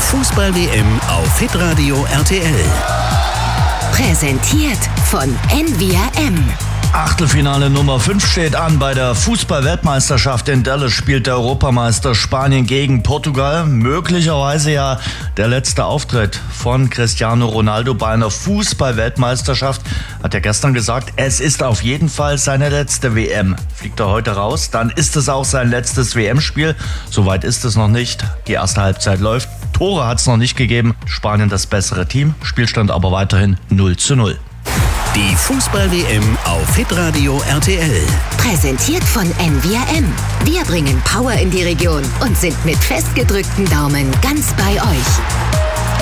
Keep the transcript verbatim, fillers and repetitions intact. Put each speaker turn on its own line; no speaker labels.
Fußball-W M auf Hitradio R T L.
Präsentiert von N V R M.
Achtelfinale Nummer fünf steht an. Bei der Fußball-Weltmeisterschaft in Dallas spielt der Europameister Spanien gegen Portugal. Möglicherweise ja der letzte Auftritt von Cristiano Ronaldo bei einer Fußball-Weltmeisterschaft. Hat er gestern gesagt, es ist auf jeden Fall seine letzte W M. Fliegt er heute raus, dann ist es auch sein letztes W M-Spiel. Soweit ist es noch nicht. Die erste Halbzeit läuft. Tore hat es noch nicht gegeben. Spanien das bessere Team. Spielstand aber weiterhin null zu null.
Die Fußball-W M auf Hitradio R T L.
Präsentiert von N V R M. Wir bringen Power in die Region und sind mit festgedrückten Daumen ganz bei euch.